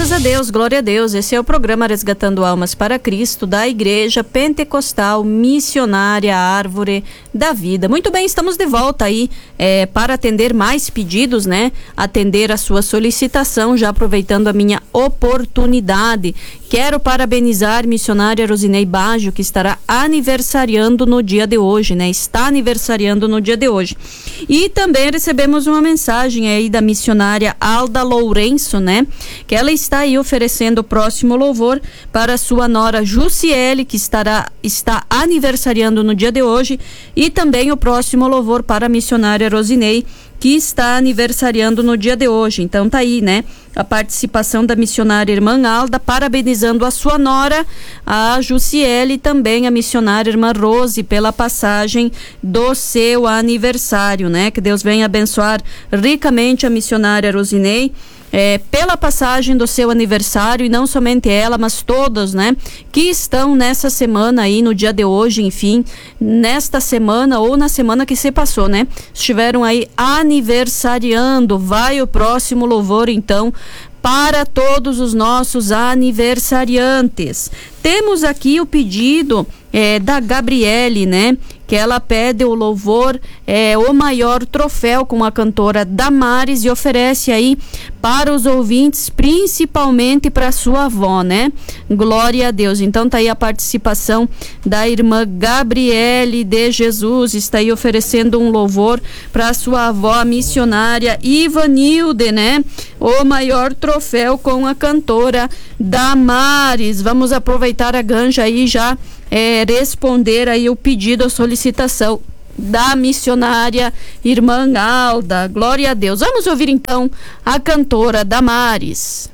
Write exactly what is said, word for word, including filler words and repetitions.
Graças a Deus, glória a Deus. Esse é o programa Resgatando Almas para Cristo da Igreja Pentecostal Missionária Árvore da Vida. Muito bem, estamos de volta aí é, para atender mais pedidos, né? Atender a sua solicitação, já aproveitando a minha oportunidade. Quero parabenizar missionária Rosinei Baggio, que estará aniversariando no dia de hoje, né? Está aniversariando no dia de hoje. E também recebemos uma mensagem aí da missionária Alda Lourenço, né? Que ela está aí oferecendo o próximo louvor para sua nora Jussiele, que estará, está aniversariando no dia de hoje, e também o próximo louvor para a missionária Rosinei, que está aniversariando no dia de hoje. Então tá aí, né? A participação da missionária irmã Alda, parabenizando a sua nora, a Jussiele, e também a missionária irmã Rose, pela passagem do seu aniversário, né? Que Deus venha abençoar ricamente a missionária Rosinei, É, pela passagem do seu aniversário, e não somente ela, mas todos, né, que estão nessa semana aí, no dia de hoje, enfim, nesta semana ou na semana que se passou, né, estiveram aí aniversariando. Vai o próximo louvor, então, para todos os nossos aniversariantes. Temos aqui o pedido é, da Gabriele, né? Que ela pede o louvor, é, O Maior Troféu, com a cantora Damares, e oferece aí para os ouvintes, principalmente para sua avó, né? Glória a Deus. Então tá aí a participação da irmã Gabriele de Jesus, está aí oferecendo um louvor para sua avó, a missionária Ivanilde, né? O Maior Troféu, com a cantora Damares. Vamos aproveitar a ganja aí já É, responder aí o pedido, a solicitação da missionária irmã Alda. Glória a Deus. Vamos ouvir então a cantora Damares.